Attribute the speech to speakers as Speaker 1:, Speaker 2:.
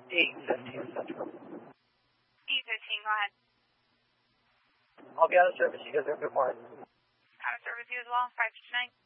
Speaker 1: 815 Central.
Speaker 2: 815, go ahead.
Speaker 1: I'll be out of service. You guys have a good morning.
Speaker 2: Out of service, you as well, 559.